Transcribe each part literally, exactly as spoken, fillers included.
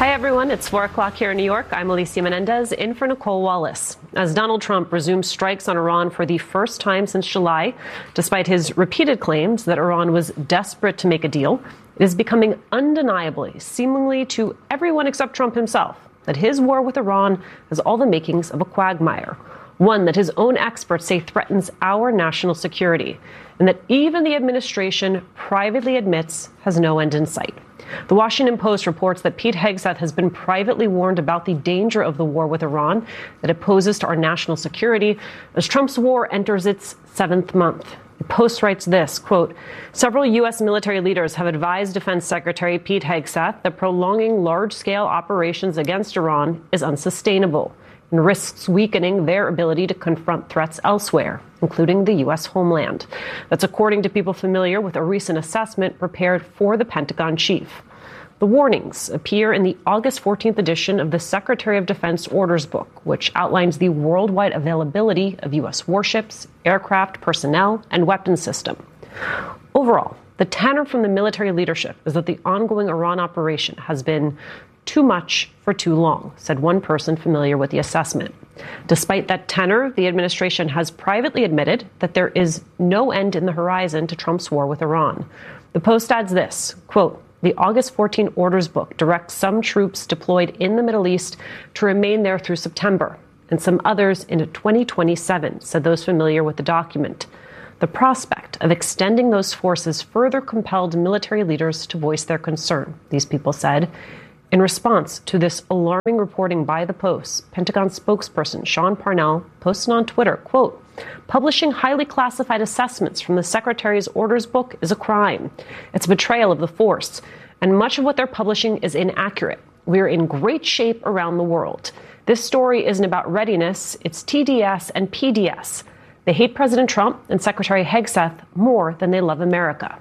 Hi, everyone. It's four o'clock here in New York. I'm Alicia Menendez, in for Nicole Wallace. As Donald Trump resumes strikes on Iran for the first time since July, despite his repeated claims that Iran was desperate to make a deal, it is becoming undeniably, seemingly to everyone except Trump himself, that his war with Iran has all the makings of a quagmire, one that his own experts say threatens our national security, and that even the administration privately admits has no end in sight. The Washington Post reports that Pete Hegseth has been privately warned about the danger of the war with Iran that it poses to our national security as Trump's war enters its seventh month. The Post writes this, quote, several U S military leaders have advised Defense Secretary Pete Hegseth that prolonging large-scale operations against Iran is unsustainable and risks weakening their ability to confront threats elsewhere, including the U S homeland. That's according to people familiar with a recent assessment prepared for the Pentagon chief. The warnings appear in the August fourteenth edition of the Secretary of Defense Orders Book, which outlines the worldwide availability of U S warships, aircraft, personnel, and weapons system. Overall, the tenor from the military leadership is that the ongoing Iran operation has been too much for too long, said one person familiar with the assessment. Despite that tenor, the administration has privately admitted that there is no end in the horizon to Trump's war with Iran. The Post adds this, quote, the August fourteenth Orders Book directs some troops deployed in the Middle East to remain there through September, and some others into twenty twenty-seven, said those familiar with the document. The prospect of extending those forces further compelled military leaders to voice their concern, these people said. In response to this alarming reporting by the Post, Pentagon spokesperson Sean Parnell posted on Twitter, quote, publishing highly classified assessments from the Secretary's Orders Book is a crime. It's a betrayal of the force, and much of what they're publishing is inaccurate. We're in great shape around the world. This story isn't about readiness, it's T D S and P D S. They hate President Trump and Secretary Hegseth more than they love America.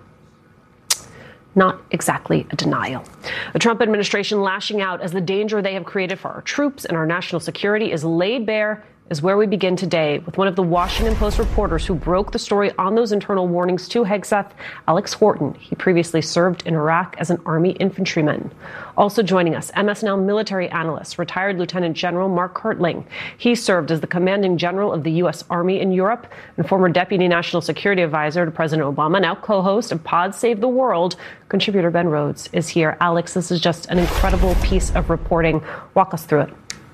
Not exactly a denial. The Trump administration lashing out as the danger they have created for our troops and our national security is laid bare is where we begin today with one of the Washington Post reporters who broke the story on those internal warnings to Hegseth, Alex Horton. He previously served in Iraq as an Army infantryman. Also joining us, M S N L military analyst, retired Lieutenant General Mark Hertling. He served as the commanding general of the U S Army in Europe and former deputy national security advisor to President Obama, now co-host of Pod Save the World. Contributor Ben Rhodes is here. Alex, this is just an incredible piece of reporting. Walk us through it.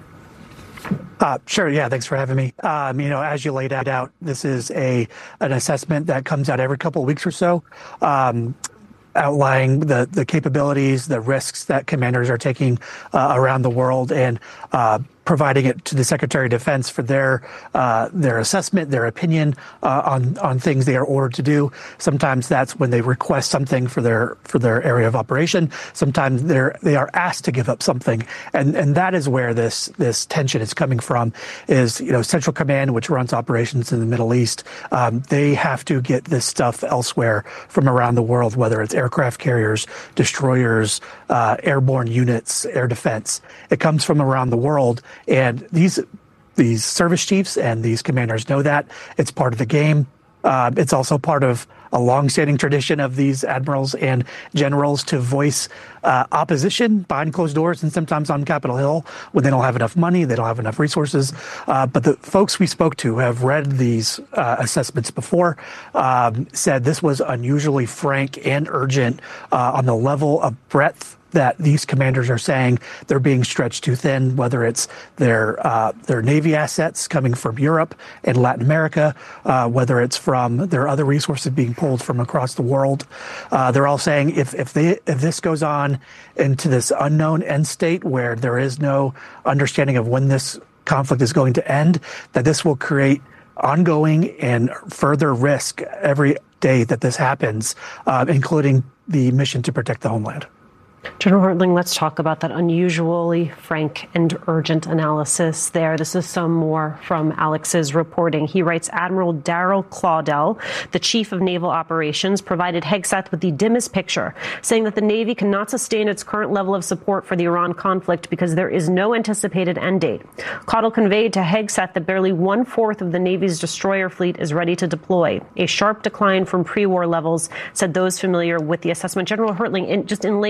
Uh, sure. Yeah. Thanks for having me. Um, you know, as you laid out, this is a an assessment that comes out every couple of weeks or so, um, outlining the, the capabilities, the risks that commanders are taking uh, around the world, and uh, providing it to the Secretary of Defense for their uh, their assessment, their opinion uh, on on things they are ordered to do. Sometimes that's when they request something for their for their area of operation. Sometimes they're they are asked to give up something, and and that is where this this tension is coming from. Is you know Central Command, which runs operations in the Middle East, um, they have to get this stuff elsewhere from around the world, whether it's aircraft carriers, destroyers, uh, airborne units, air defense. It comes from around the world. And these these service chiefs and these commanders know that. It's part of the game. Uh, it's also part of a longstanding tradition of these admirals and generals to voice uh, opposition behind closed doors and sometimes on Capitol Hill when they don't have enough money, they don't have enough resources. Uh, but the folks we spoke to have read these uh, assessments before, um, said this was unusually frank and urgent uh, on the level of breadth that these commanders are saying they're being stretched too thin, whether it's their uh, their Navy assets coming from Europe and Latin America, uh, whether it's from their other resources being pulled from across the world. Uh, they're all saying if if they if this goes on into this unknown end state where there is no understanding of when this conflict is going to end, that this will create ongoing and further risk every day that this happens, uh, including the mission to protect the homeland. General Hertling, let's talk about that unusually frank and urgent analysis there. This is some more from Alex's reporting. He writes, Admiral Daryl Claudel, the chief of naval operations, provided Hegseth with the dimmest picture, saying that the Navy cannot sustain its current level of support for the Iran conflict because there is no anticipated end date. Claudel conveyed to Hegseth that barely one-fourth of the Navy's destroyer fleet is ready to deploy, a sharp decline from pre-war levels, said those familiar with the assessment. General Hertling, in, just in layman's terms,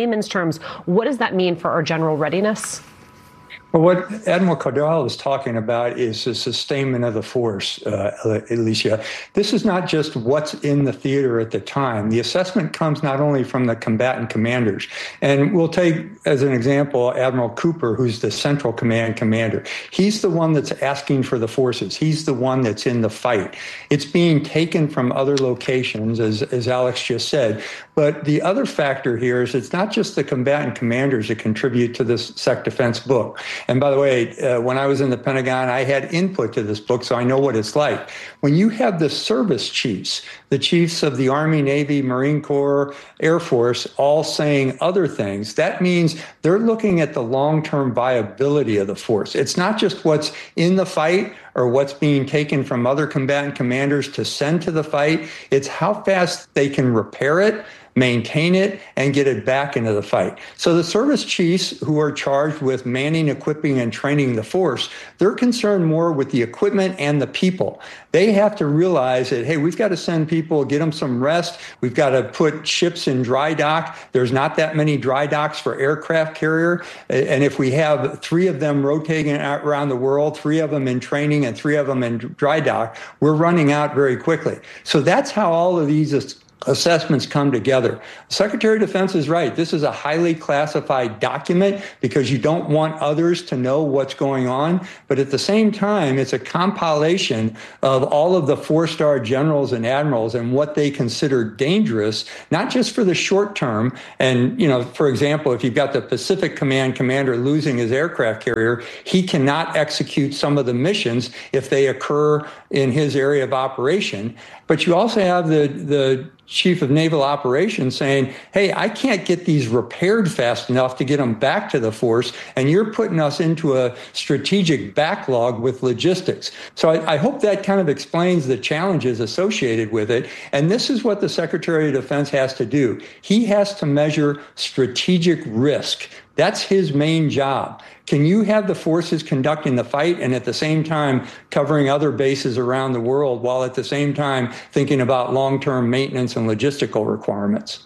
terms. What does that mean for our general readiness? Well, what Admiral Cardall is talking about is the sustainment of the force, uh, Alicia. This is not just what's in the theater at the time. The assessment comes not only from the combatant commanders, and we'll take as an example Admiral Cooper, who's the Central Command commander. He's the one that's asking for the forces. He's the one that's in the fight. It's being taken from other locations, as, as Alex just said. But the other factor here is it's not just the combatant commanders that contribute to this Sec Defense book. And by the way, uh, when I was in the Pentagon, I had input to this book, so I know what it's like. When you have the service chiefs, the chiefs of the Army, Navy, Marine Corps, Air Force, all saying other things, that means they're looking at the long-term viability of the force. It's not just what's in the fight or what's being taken from other combatant commanders to send to the fight. It's how fast they can repair it, maintain it, and get it back into the fight. So the service chiefs who are charged with manning, equipping, and training the force, they're concerned more with the equipment and the people. They have to realize that, hey, we've got to send people, get them some rest. We've got to put ships in dry dock. There's not that many dry docks for aircraft carrier. And if we have three of them rotating around the world, three of them in training and three of them in dry dock, we're running out very quickly. So that's how all of these assessments come together. Secretary of Defense is right. This is a highly classified document because you don't want others to know what's going on. But at the same time, it's a compilation of all of the four-star generals and admirals and what they consider dangerous, not just for the short term. And, you know, for example, if you've got the Pacific Command commander losing his aircraft carrier, he cannot execute some of the missions if they occur in his area of operation. But you also have the, the Chief of Naval Operations saying, hey, I can't get these repaired fast enough to get them back to the force, and you're putting us into a strategic backlog with logistics. So I, I hope that kind of explains the challenges associated with it. And this is what the Secretary of Defense has to do. He has to measure strategic risk. That's his main job. Can you have the forces conducting the fight and at the same time covering other bases around the world while at the same time thinking about long-term maintenance and logistical requirements?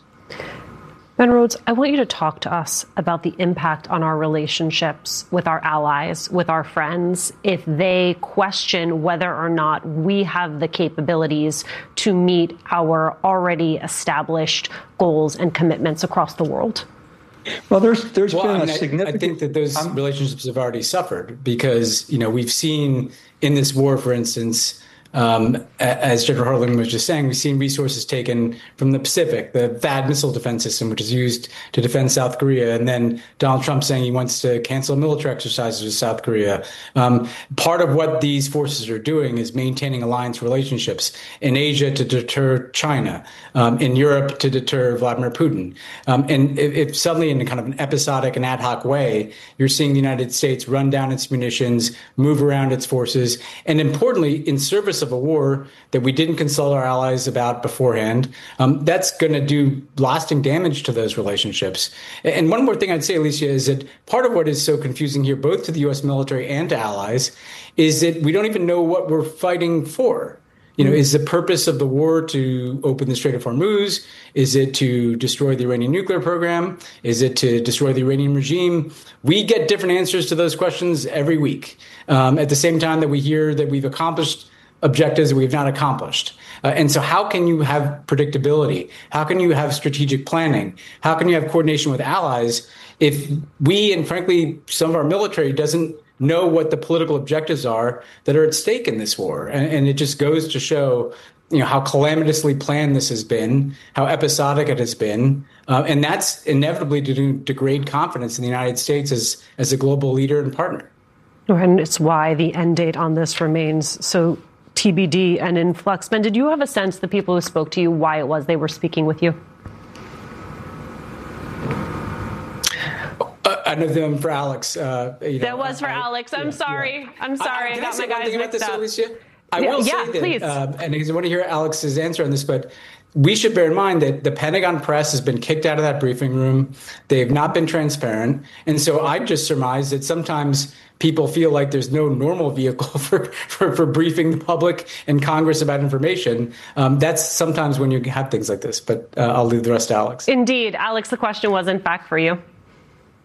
Ben Rhodes, I want you to talk to us about the impact on our relationships with our allies, with our friends, if they question whether or not we have the capabilities to meet our already established goals and commitments across the world. Well, there's there's well, been I mean, a significant. I think that those um, relationships have already suffered because, you know, we've seen in this war, for instance, um, as General Harlan was just saying, we've seen resources taken from the Pacific, the T H A A D missile defense system, which is used to defend South Korea, and then Donald Trump saying he wants to cancel military exercises with South Korea. Um, part of what these forces are doing is maintaining alliance relationships in Asia to deter China, um, in Europe to deter Vladimir Putin. Um, and if, if suddenly in a kind of an episodic and ad hoc way, you're seeing the United States run down its munitions, move around its forces, and importantly, in service of a war that we didn't consult our allies about beforehand, um, that's going to do lasting damage to those relationships. And one more thing I'd say, Alicia, is that part of what is so confusing here, both to the U S military and to allies, is that we don't even know what we're fighting for. You know, is the purpose of the war to open the Strait of Hormuz? Is it to destroy the Iranian nuclear program? Is it to destroy the Iranian regime? We get different answers to those questions every week. Um, at the same time that we hear that we've accomplished objectives that we've not accomplished. Uh, and so how can you have predictability? How can you have strategic planning? How can you have coordination with allies if we, and frankly, some of our military doesn't know what the political objectives are that are at stake in this war? And, and it just goes to show, you know, how calamitously planned this has been, how episodic it has been. Uh, and that's inevitably to degrade confidence in the United States as, as a global leader and partner. And it's why the end date on this remains so T B D and in flux. Ben, did you have a sense, the people who spoke to you, why it was they were speaking with you? Uh, I know them for Alex. Uh, you know, that was for I, Alex. I'm yeah, sorry. Yeah. I'm sorry. I, I, I got my guys mixed this, up. Alicia? I yeah, will yeah, say that, please. Uh, and I want to hear Alex's answer on this, but we should bear in mind that the Pentagon press has been kicked out of that briefing room. They've not been transparent. And so I just surmise that sometimes people feel like there's no normal vehicle for, for, for briefing the public and Congress about information. Um, that's sometimes when you have things like this. But uh, I'll leave the rest to Alex. Indeed. Alex, the question was, in fact, for you.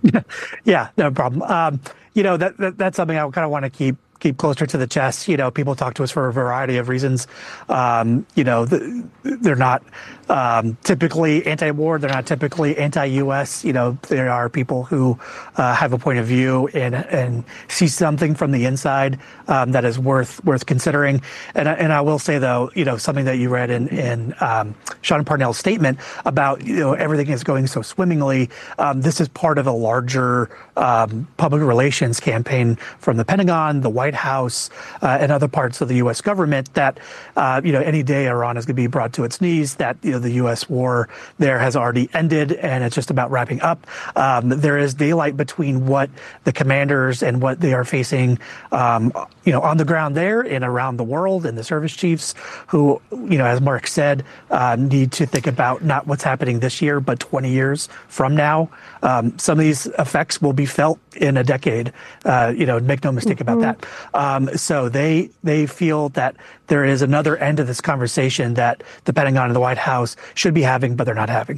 Yeah, no problem. Um, you know, that, that that's something I kind of want to keep keep closer to the chest. You know, people talk to us for a variety of reasons. Um, you know, the, they're not um, typically anti-war. They're not typically anti-U S. You know, there are people who uh, have a point of view and and see something from the inside um, that is worth worth considering. And and I will say though, you know, something that you read in in um, Sean Parnell's statement about, you know, everything is going so swimmingly. Um, this is part of a larger um, public relations campaign from the Pentagon, the White House, uh, and other parts of the U S government that, uh, you know, any day Iran is going to be brought to its knees, that, you know, the U S war there has already ended and it's just about wrapping up. Um, there is daylight between what the commanders and what they are facing, um, you know, on the ground there and around the world, and the service chiefs who, you know, as Mark said, uh, need to think about not what's happening this year, but twenty years from now. Um, some of these effects will be felt in a decade, uh, you know, make no mistake mm-hmm. about that. Um, so they they feel that there is another end to this conversation that the Pentagon and the White House should be having, but they're not having.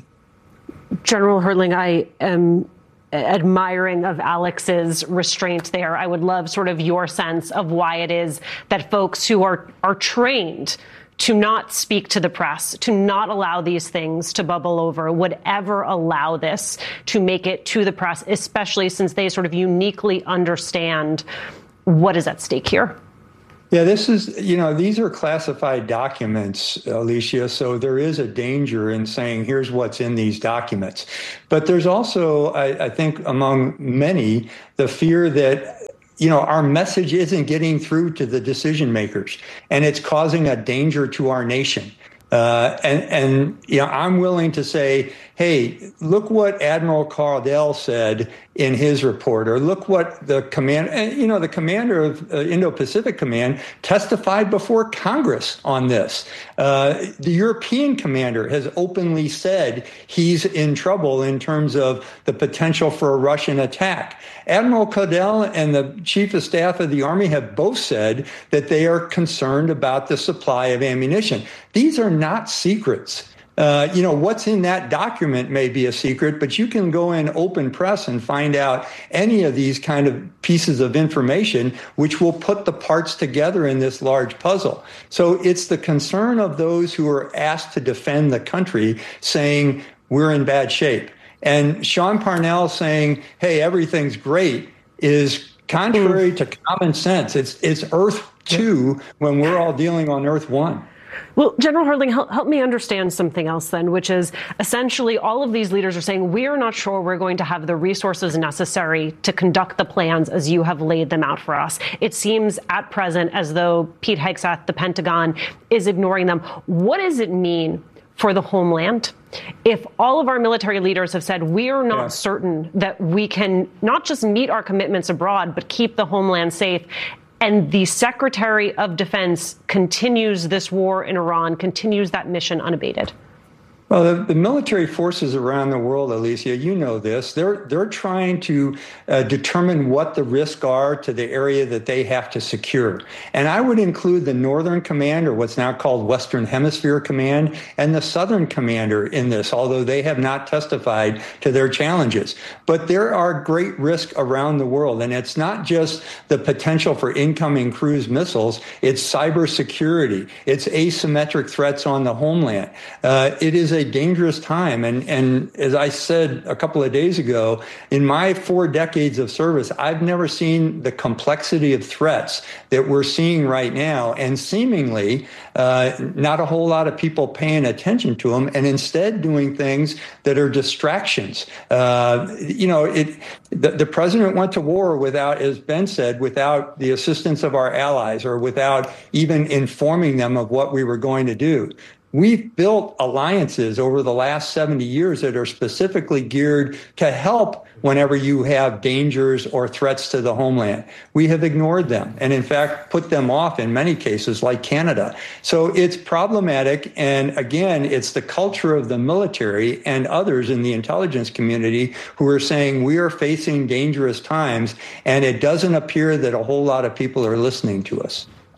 General Hertling, I am admiring of Alex's restraint there. I would love sort of your sense of why it is that folks who are are trained to not speak to the press, to not allow these things to bubble over, would ever allow this to make it to the press, especially since they sort of uniquely understand what is at stake here. Yeah, this is, you know, these are classified documents, Alicia, so there is a danger in saying, here's what's in these documents. But there's also, I, I think, among many, the fear that, you know, our message isn't getting through to the decision makers, and it's causing a danger to our nation. Uh, and, and, you know, I'm willing to say, hey, look what Admiral Caudill said in his report, or look what the command, you know, the commander of uh, Indo-Pacific Command testified before Congress on this. Uh, the European commander has openly said he's in trouble in terms of the potential for a Russian attack. Admiral Caudill and the Chief of Staff of the Army have both said that they are concerned about the supply of ammunition. These are not secrets. Uh, you know, what's in that document may be a secret, but you can go in open press and find out any of these kind of pieces of information, which will put the parts together in this large puzzle. So it's the concern of those who are asked to defend the country saying we're in bad shape. And Sean Parnell saying, hey, everything's great, is contrary to common sense. It's, it's Earth two when we're all dealing on Earth one. Well, General Hertling, help, help me understand something else then, which is essentially all of these leaders are saying we are not sure we're going to have the resources necessary to conduct the plans as you have laid them out for us. It seems at present as though Pete Hegseth, the Pentagon, is ignoring them. What does it mean for the homeland if all of our military leaders have said we are not yeah. certain that we can not just meet our commitments abroad, but keep the homeland safe? And the Secretary of Defense continues this war in Iran, continues that mission unabated. Well, the, the military forces around the world, Alicia, you know this, they're they're trying to uh, determine what the risks are to the area that they have to secure. And I would include the Northern Command, or what's now called Western Hemisphere Command, and the Southern Commander in this, although they have not testified to their challenges. But there are great risks around the world, and it's not just the potential for incoming cruise missiles, it's cybersecurity, it's asymmetric threats on the homeland. Uh, it is a dangerous time. And, and as I said a couple of days ago, in my four decades of service, I've never seen the complexity of threats that we're seeing right now, and seemingly uh, not a whole lot of people paying attention to them, and instead doing things that are distractions. Uh, you know, it, the, the president went to war without, as Ben said, without the assistance of our allies, or without even informing them of what we were going to do. We've built alliances over the last seventy years that are specifically geared to help whenever you have dangers or threats to the homeland. We have ignored them and, in fact, put them off in many cases, like Canada. So it's problematic. And again, it's the culture of the military and others in the intelligence community who are saying we are facing dangerous times, and it doesn't appear that a whole lot of people are listening to us.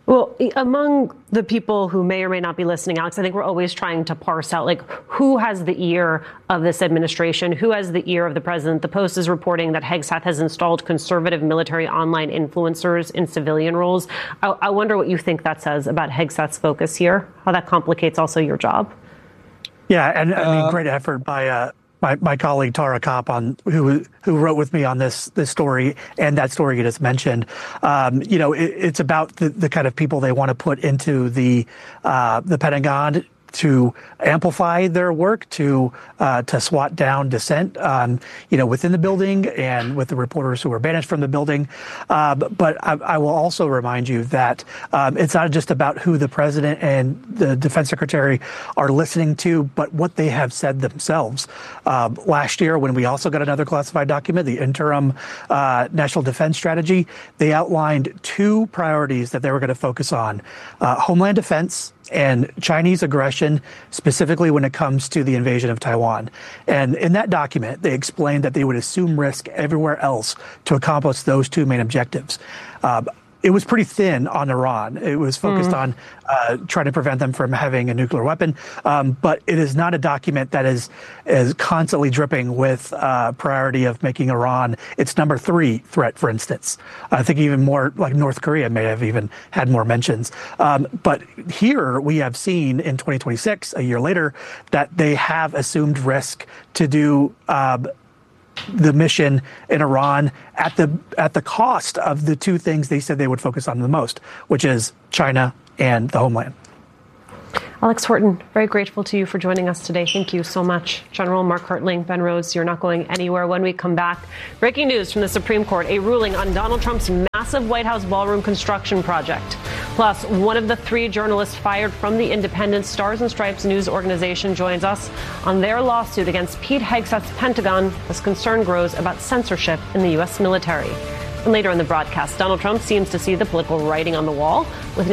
Well, among the people who may or may not be listening, Alex, I think we're always trying to parse out, like, who has the ear of this administration? Who has the ear of the president? The Post is reporting that Hegseth has installed conservative military online influencers in civilian roles. I, I wonder what you think that says about Hegseth's focus here, how that complicates also your job. Yeah, and I mean, uh, great effort by uh, my, my colleague Tara Kopp, on who who wrote with me on this this story and that story you just mentioned. Um, you know, it, it's about the, the kind of people they want to put into the uh, the Pentagon to amplify their work, to uh, to swat down dissent, um, you know, within the building and with the reporters who were banished from the building. Uh, but I, I will also remind you that um, it's not just about who the president and the defense secretary are listening to, but what they have said themselves. Uh, last year, when we also got another classified document, the interim uh, national defense strategy, they outlined two priorities that they were going to focus on: uh, homeland defense and Chinese aggression, specifically when it comes to the invasion of Taiwan. And in that document, they explained that they would assume risk everywhere else to accomplish those two main objectives. Uh, it was pretty thin on Iran. It was focused mm. on uh, trying to prevent them from having a nuclear weapon. Um, but it is not a document that is is constantly dripping with uh, priority of making Iran its number three threat, for instance. I think even more, like North Korea may have even had more mentions. Um, but here we have seen in twenty twenty-six, a year later, that they have assumed risk to do uh, the mission in Iran at the at the cost of the two things they said they would focus on the most, which is China and the homeland. Alex Horton, very grateful to you for joining us today. Thank you so much. General Mark Hertling, Ben Rhodes, you're not going anywhere. When we come back, breaking news from the Supreme Court, a ruling on Donald Trump's massive White House ballroom construction project. Plus, one of the three journalists fired from the independent Stars and Stripes news organization joins us on their lawsuit against Pete Hegseth's Pentagon as concern grows about censorship in the U S military. And later in the broadcast, Donald Trump seems to see the political writing on the wall with